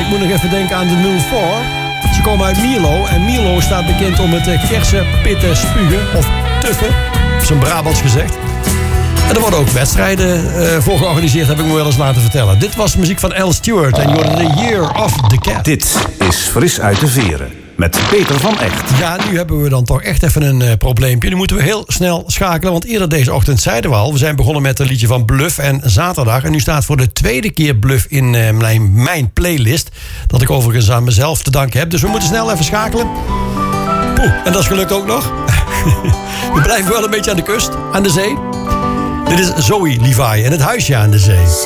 ik moet nog even denken aan de 04. Ze komen uit Mierlo. En Mierlo staat bekend om het kersenpitten spugen. Of tuffen, op zijn Brabants gezegd. En er worden ook wedstrijden voor georganiseerd, heb ik me wel eens laten vertellen. Dit was muziek van Al Stewart en je hoorde The Year of the Cat. Dit is Fris uit de Veren met Peter van Echt. Ja, nu hebben we dan toch echt even een probleempje. Nu moeten we heel snel schakelen, want eerder deze ochtend zeiden we al... we zijn begonnen met een liedje van Bluff en Zaterdag. En nu staat voor de tweede keer Bluff in mijn playlist. Dat ik overigens aan mezelf te danken heb. Dus we moeten snel even schakelen. Poeh, en dat is gelukt ook nog. We blijven wel een beetje aan de kust, aan de zee. Dit is Zoe Levi en het huisje aan de zee.